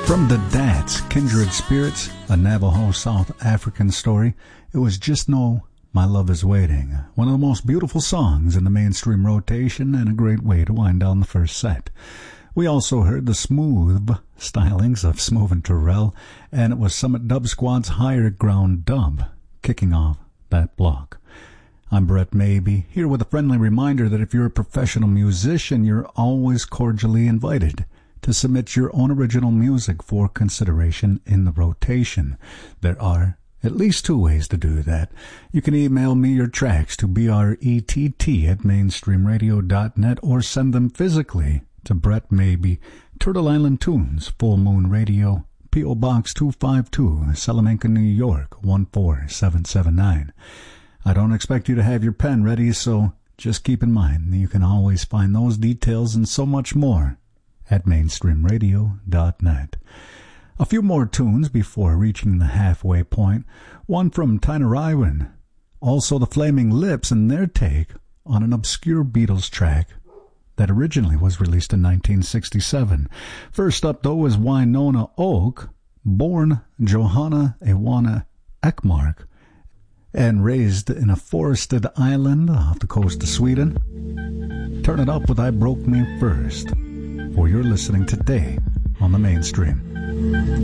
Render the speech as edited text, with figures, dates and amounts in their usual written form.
From the Dats, Kindred Spirits, a Navajo South African story, it was Just Know My Love Is Waiting. One of the most beautiful songs in the mainstream rotation and a great way to wind down the first set. We also heard the smooth stylings of Smooth and Terrell, and it was Summit Dub Squad's Higher Ground Dub kicking off that block. I'm Brett Maybe, here with a friendly reminder that if you're a professional musician, you're always cordially invited to submit your own original music for consideration in the rotation. There are at least two ways to do that. You can email me your tracks to brett@mainstreamradio.net or send them physically to Brett Maybe, Turtle Island Tunes, Full Moon Radio, P.O. Box 252, Salamanca, New York, 14779. I don't expect you to have your pen ready, so just keep in mind that you can always find those details and so much more at mainstreamradio.net. A few more tunes before reaching the halfway point. One from Tinariwen, also the Flaming Lips and their take on an obscure Beatles track that originally was released in 1967. First up, though, is Winona Oak, born Johanna Ewana Ekmark, and raised in a forested island off the coast of Sweden. Turn it up with I Broke Me First, for you're listening today on the Mainstream.